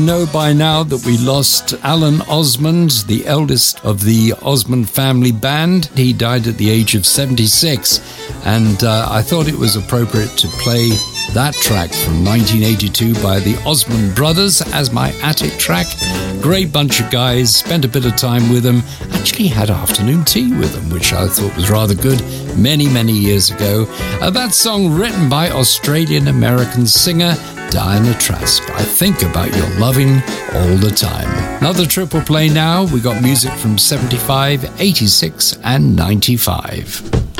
Know by now that we lost Alan Osmond, the eldest of the Osmond family band. He died at the age of 76, and I thought it was appropriate to play that track from 1982 by the Osmond Brothers as my attic track. Great bunch of guys, spent a bit of time with them, actually had afternoon tea with them, which I thought was rather good many, many years ago. That song written by Australian-American singer Diana Trask. I think about your loving all the time. Another triple play now. We got music from 75, 86 and 95.